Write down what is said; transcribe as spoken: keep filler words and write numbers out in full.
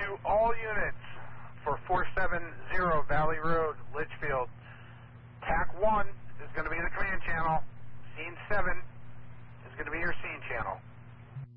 to all units for four seven zero Valley Road, Litchfield. T A C one is going to be the command channel. Scene seven is going to be your scene channel.